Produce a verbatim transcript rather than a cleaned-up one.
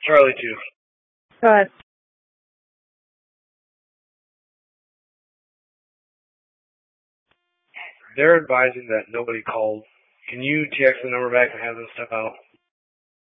Charlie two. Go ahead. They're advising that nobody calls. Can you text the number back and have them step out?